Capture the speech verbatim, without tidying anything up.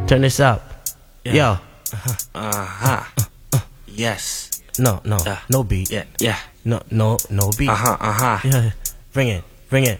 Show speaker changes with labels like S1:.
S1: Turn this up.
S2: Yeah.
S1: Yo.
S2: Uh huh. Yes.
S1: No, no,
S2: Uh,
S1: no beat.
S2: Yeah. Yeah.
S1: No, no, no beat.
S2: Uh huh. Uh huh.
S1: Yeah. Bring it, bring it.